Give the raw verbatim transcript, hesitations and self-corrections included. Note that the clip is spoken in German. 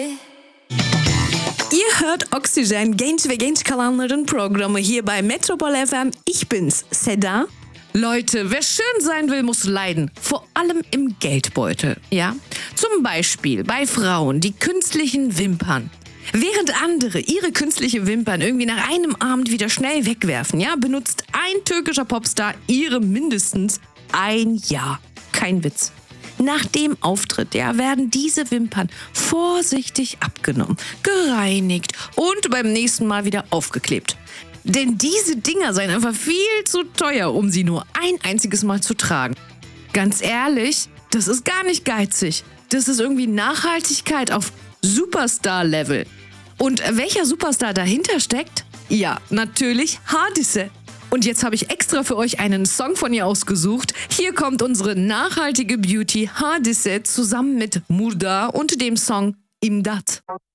Ihr hört Oxygen, genç ve genç kalanların Programme hier bei Metropol F M. Ich bin's, Seda. Leute, wer schön sein will, muss leiden. Vor allem im Geldbeutel, ja? Zum Beispiel bei Frauen die künstlichen Wimpern. Während andere ihre künstliche Wimpern irgendwie nach einem Abend wieder schnell wegwerfen, ja, benutzt ein türkischer Popstar ihre mindestens ein Jahr. Kein Witz. Nach dem Auftritt, ja, werden diese Wimpern vorsichtig abgenommen, gereinigt und beim nächsten Mal wieder aufgeklebt. Denn diese Dinger seien einfach viel zu teuer, um sie nur ein einziges Mal zu tragen. Ganz ehrlich, das ist gar nicht geizig. Das ist irgendwie Nachhaltigkeit auf Superstar-Level. Und welcher Superstar dahinter steckt? Ja, natürlich Hadise. Und jetzt habe ich extra für euch einen Song von ihr ausgesucht. Hier kommt unsere nachhaltige Beauty Hadise zusammen mit Murda und dem Song Imdat.